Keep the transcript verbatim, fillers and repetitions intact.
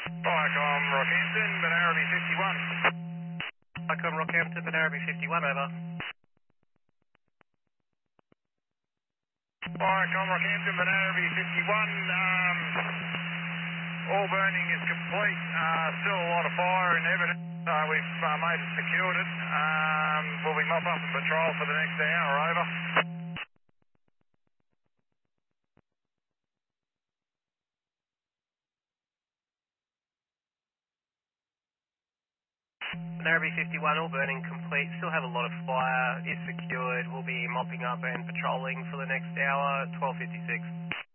Icon Rockhampton, Banaraby fifty-one. Icon Rockhampton, Banaraby fifty-one, over. Icon Rockhampton, Banaraby fifty-one. Um, all burning is complete. Uh, still a lot of fire and evidence. So we've uh, made it, secured it. Um, we'll be mop up and patrol for the next hour, over. Banaraby fifty-one, all burning complete. Still have a lot of fire. Is secured. We'll be mopping up and patrolling for the next hour, twelve fifty-six.